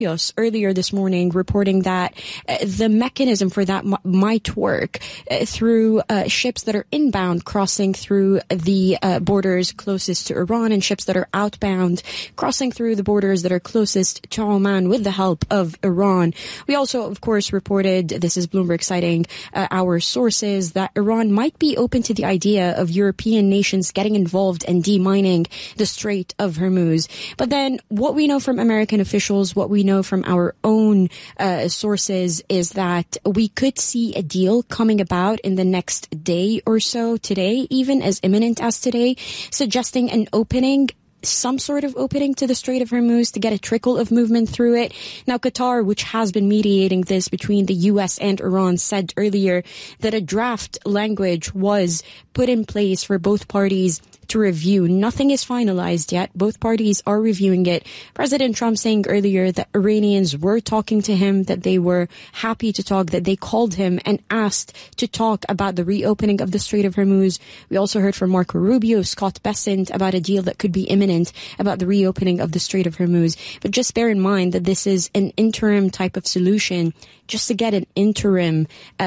earlier this morning reporting that the mechanism for that might work through ships that are inbound crossing through the borders closest to Iran and ships that are outbound crossing through the borders that are closest to Oman with the help of Iran. We also, of course, reported, this is Bloomberg citing our sources, that Iran might be open to the idea of European nations getting involved and demining the Strait of Hormuz. But then what we know from American officials, what we know from our own sources is that we could see a deal coming about in the next day or so, today, even as imminent as today, suggesting an opening, some sort of opening to the Strait of Hormuz to get a trickle of movement through it. Now, Qatar, which has been mediating this between the U.S. and Iran, said earlier that a draft language was put in place for both parties to review. Nothing is finalized yet. Both parties are reviewing it. President Trump saying earlier that Iranians were talking to him, that they were happy to talk, that they called him and asked to talk about the reopening of the Strait of Hormuz. We also heard from Marco Rubio, Scott Bessent about a deal that could be imminent about the reopening of the Strait of Hormuz. But just bear in mind that this is an interim type of solution, just to get an interim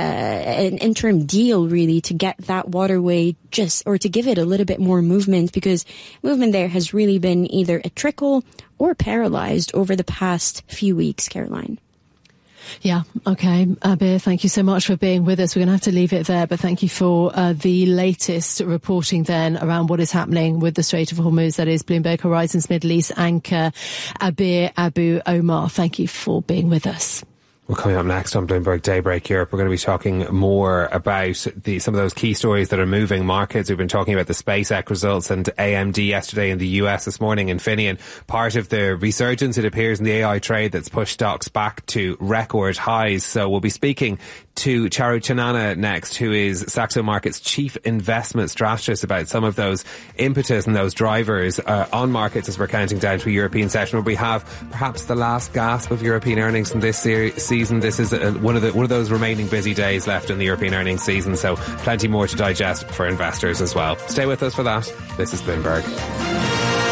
deal, really, to get that waterway or to give it a little bit more movement, because movement there has really been either a trickle or paralyzed over the past few weeks, Caroline. Yeah, okay. Abir, thank you so much for being with us. We're going to have to leave it there, but thank you for the latest reporting then around what is happening with the Strait of Hormuz. That is Bloomberg Horizons Middle East anchor Abir Abu Omar. Thank you for being with us. Well, coming up next on Bloomberg Daybreak Europe, we're going to be talking more about some of those key stories that are moving markets. We've been talking about the SpaceX results and AMD yesterday in the US this morning. Infineon, part of the resurgence, it appears, in the AI trade that's pushed stocks back to record highs. So we'll be speaking to Charu Chanana next, who is Saxo Markets Chief Investment Strategist, about some of those impetus and those drivers on markets as we're counting down to a European session where we have perhaps the last gasp of European earnings from this season. This is one of those remaining busy days left in the European earnings season, so plenty more to digest for investors as well. Stay with us for that. This is Bloomberg.